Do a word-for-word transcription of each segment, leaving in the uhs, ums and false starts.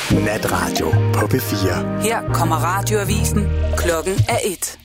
Natradio på P fire. Her kommer radioavisen. Klokken er et.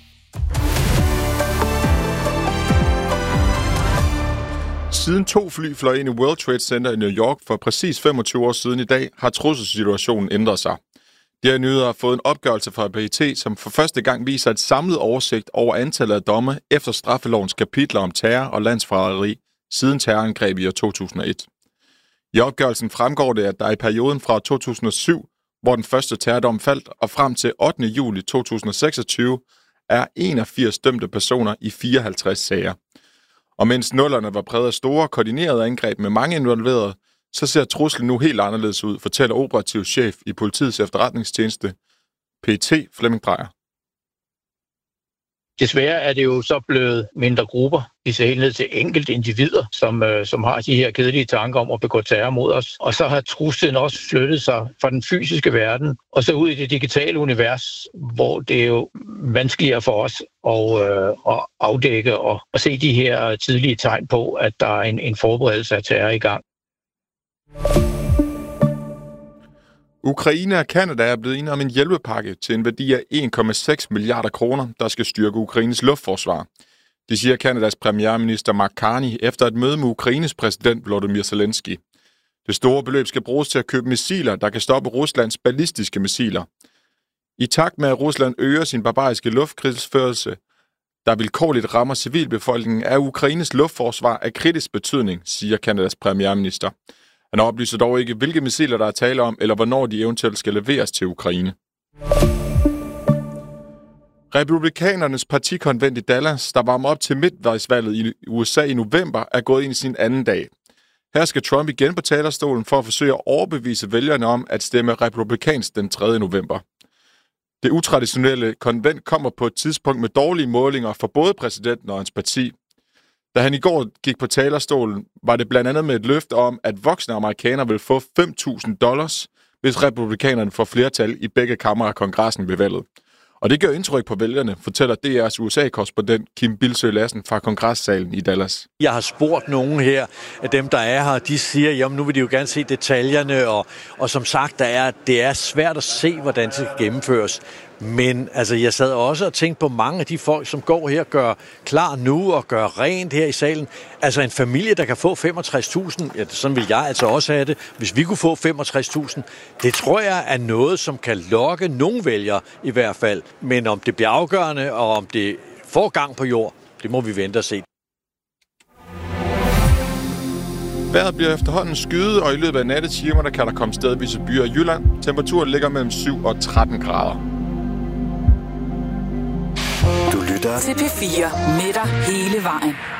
Siden to fly fløj ind i World Trade Center i New York for præcis femogtyve år siden i dag, har trusselssituationen ændret sig. De her nyheder har fået en opgørelse fra P E T, som for første gang viser et samlet oversigt over antallet af domme efter straffelovens kapitler om terror og landsforræderi siden terrorangrebet i år to tusind og et. I opgørelsen fremgår det, at der i perioden fra to tusind og syv, hvor den første terrordom faldt, og frem til ottende juli to tusind og seksogtyve, er enogfirs dømte personer i fireoghalvtreds sager. Og mens nullerne var præget af store, koordinerede angreb med mange involverede, så ser truslen nu helt anderledes ud, fortæller operativ chef i Politiets Efterretningstjeneste, P E T, Flemming Dreyer. Desværre er det jo så blevet mindre grupper, vi ser helt ned til enkelte individer, som, øh, som har de her kedelige tanker om at begå terror mod os. Og så har truslen også flyttet sig fra den fysiske verden og så ud i det digitale univers, hvor det er jo vanskeligere for os at, øh, at afdække og at se de her tidlige tegn på, at der er en, en forberedelse af terror i gang. Ukraine og Canada er blevet enige om en hjælpepakke til en værdi af en komma seks milliarder kroner, der skal styrke Ukraines luftforsvar. Det siger Canadas premierminister Mark Carney efter et møde med Ukraines præsident Volodymyr Zelensky. Det store beløb skal bruges til at købe missiler, der kan stoppe Ruslands ballistiske missiler. I takt med, at Rusland øger sin barbariske luftkrigsførelse, der vilkårligt rammer civilbefolkningen, er Ukraines luftforsvar af kritisk betydning, siger Canadas premierminister. Han oplyser dog ikke, hvilke missiler der er tale om, eller hvornår de eventuelt skal leveres til Ukraine. Republikanernes partikonvent i Dallas, der varmer op til midtvejsvalget i U S A i november, er gået ind i sin anden dag. Her skal Trump igen på talerstolen for at forsøge at overbevise vælgerne om at stemme republikansk den tredje november. Det utraditionelle konvent kommer på et tidspunkt med dårlige målinger for både præsidenten og hans parti. Da han i går gik på talerstolen, var det blandt andet med et løfte om, at voksne amerikanere vil få fem tusind dollars, hvis republikanerne får flertal i begge kammer af kongressen ved valget. Og det gør indtryk på vælgerne, fortæller D R's U S A-korrespondent Kim Bilsøe Lassen fra kongressalen i Dallas. Jeg har spurgt nogen her, af dem der er her, de siger, jamen nu vil de jo gerne se detaljerne, og, og som sagt, der er, det er svært at se, hvordan det skal gennemføres. Men altså, jeg sad også og tænkte på mange af de folk, som går her og gør klar nu og gør rent her i salen. Altså en familie, der kan få femogtres tusind, ja, sådan vil jeg altså også have det, hvis vi kunne få femogtres tusind. Det tror jeg er noget, som kan lokke nogle vælgere i hvert fald. Men om det bliver afgørende, og om det får gang på jord, det må vi vente og se. Vejret bliver efterhånden skyet, og i løbet af nattetimer, der kan der komme stedvise byer i Jylland. Temperaturen ligger mellem syv og tretten grader. Du lytter til P fire med dig hele vejen.